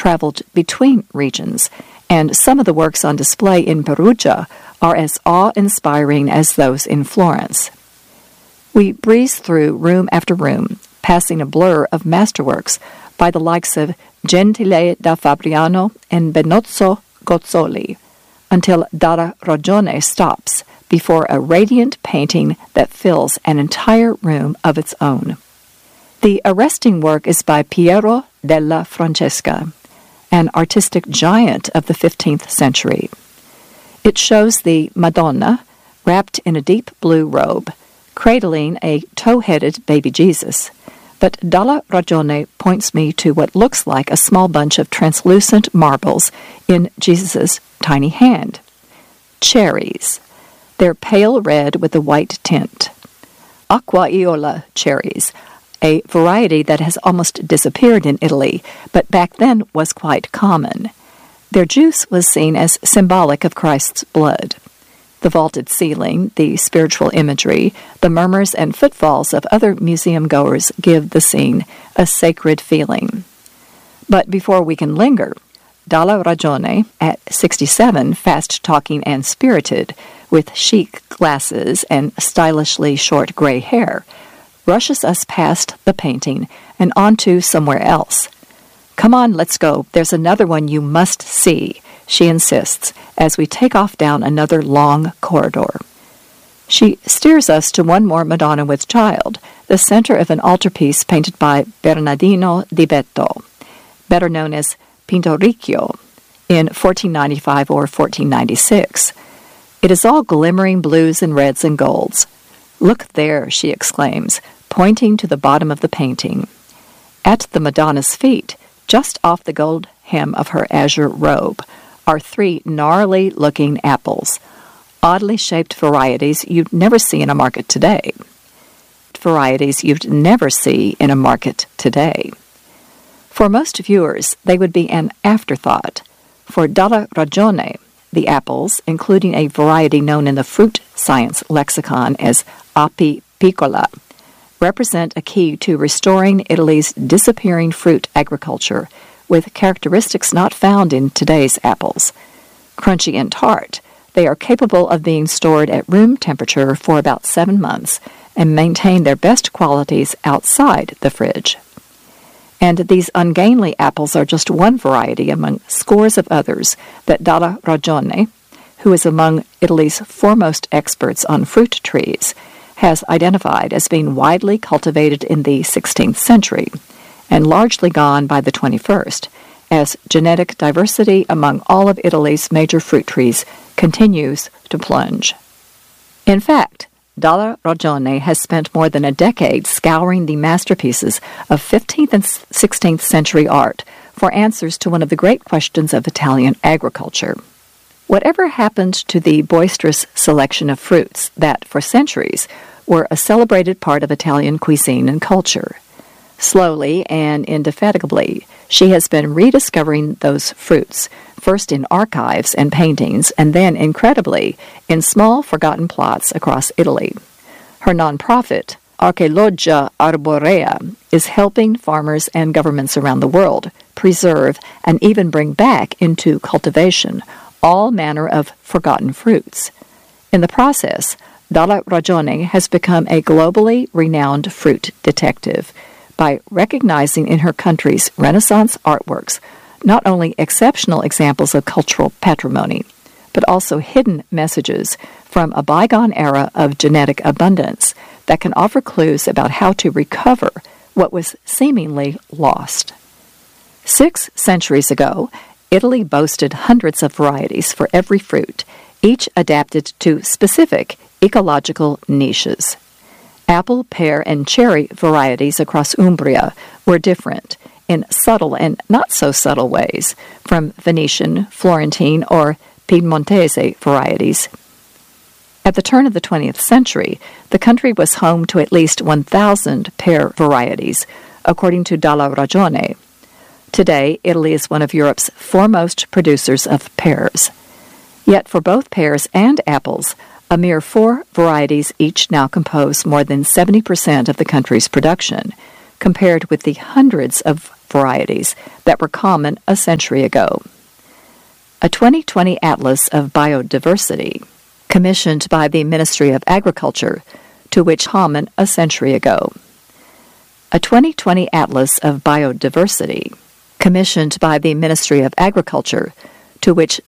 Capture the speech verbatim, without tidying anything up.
traveled between regions, and some of the works on display in Perugia are as awe-inspiring as those in Florence. We breeze through room after room, passing a blur of masterworks by the likes of Gentile da Fabriano and Benozzo Gozzoli, until Dalla Ragione stops before a radiant painting that fills an entire room of its own. The arresting work is by Piero della Francesca, an artistic giant of the fifteenth century. It shows the Madonna, wrapped in a deep blue robe, cradling a tow-headed baby Jesus. But Dalla Ragione points me to what looks like a small bunch of translucent marbles in Jesus' tiny hand. Cherries. They're pale red with a white tint. Acquaiola cherries, a variety that has almost disappeared in Italy, but back then was quite common. Their juice was seen as symbolic of Christ's blood. The vaulted ceiling, the spiritual imagery, the murmurs and footfalls of other museum-goers give the scene a sacred feeling. But before we can linger, Dalla Ragione, at sixty-seven, fast-talking and spirited, with chic glasses and stylishly short gray hair, rushes us past the painting and onto somewhere else. "Come on, let's go. There's another one you must see," she insists, as we take off down another long corridor. She steers us to one more Madonna with Child, the center of an altarpiece painted by Bernardino di Betto, better known as Pinturicchio, in fourteen ninety-five or fourteen ninety-six. It is all glimmering blues and reds and golds. "Look there," she exclaims, pointing to the bottom of the painting. At the Madonna's feet, just off the gold hem of her azure robe, are three gnarly-looking apples, oddly shaped varieties you'd never see in a market today. Varieties you'd never see in a market today. For most viewers, they would be an afterthought. For Dalla Ragione, the apples, including a variety known in the fruit science lexicon as api piccola, represent a key to restoring Italy's disappearing fruit agriculture, with characteristics not found in today's apples. Crunchy and tart, they are capable of being stored at room temperature for about seven months and maintain their best qualities outside the fridge. And these ungainly apples are just one variety among scores of others that Dalla Ragione, who is among Italy's foremost experts on fruit trees, has identified as being widely cultivated in the sixteenth century and largely gone by the twenty-first, as genetic diversity among all of Italy's major fruit trees continues to plunge. In fact, Dalla Ragione has spent more than a decade scouring the masterpieces of fifteenth and sixteenth century art for answers to one of the great questions of Italian agriculture. Whatever happened to the boisterous selection of fruits that, for centuries, were a celebrated part of Italian cuisine and culture? Slowly and indefatigably, she has been rediscovering those fruits, first in archives and paintings, and then, incredibly, in small forgotten plots across Italy. Her nonprofit, Archeologia Arborea, is helping farmers and governments around the world preserve and even bring back into cultivation all manner of forgotten fruits. In the process, Dalla Ragione has become a globally renowned fruit detective by recognizing in her country's Renaissance artworks not only exceptional examples of cultural patrimony, but also hidden messages from a bygone era of genetic abundance that can offer clues about how to recover what was seemingly lost. Six centuries ago, Italy boasted hundreds of varieties for every fruit, each adapted to specific ecological niches. Apple, pear, and cherry varieties across Umbria were different in subtle and not-so-subtle ways from Venetian, Florentine, or Piedmontese varieties. At the turn of the twentieth century, the country was home to at least one thousand pear varieties, according to Dalla Ragione. Today, Italy is one of Europe's foremost producers of pears. Yet for both pears and apples, a mere four varieties each now compose more than seventy percent of the country's production, compared with the hundreds of varieties that were common a century ago. A twenty twenty Atlas of Biodiversity, commissioned by the Ministry of Agriculture, to which common a century ago. A twenty twenty Atlas of Biodiversity, commissioned by the Ministry of Agriculture, to which